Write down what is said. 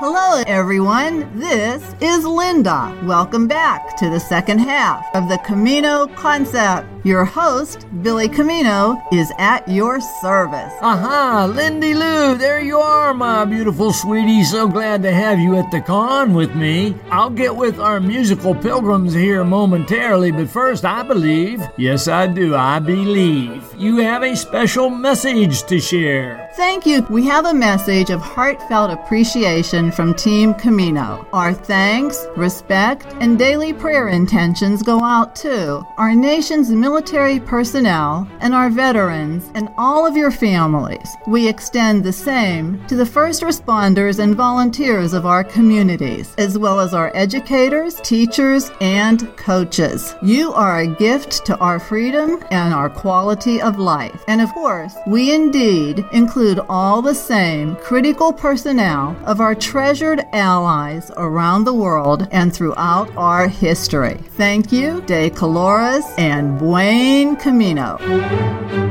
Hello, everyone. This is Linda. Welcome back to the second half of the Camino Concept. Your host, Billy Camino, is at your service. Aha, Lindy Lou, there you are, my beautiful sweetie. So glad to have you at the con with me. I'll get with our musical pilgrims here momentarily, but first, I believe, yes I do, I believe, you have a special message to share. Thank you. We have a message of heartfelt appreciation from Team Camino. Our thanks, respect, and daily prayer intentions go out to our nation's military personnel and our veterans and all of your families. We extend the same to the first responders and volunteers of our communities, as well as our educators, teachers, and coaches. You are a gift to our freedom and our quality of life. And of course, we indeed include all the same critical personnel of our treasured allies around the world and throughout our history. Thank you, De Colores and Buen Camino.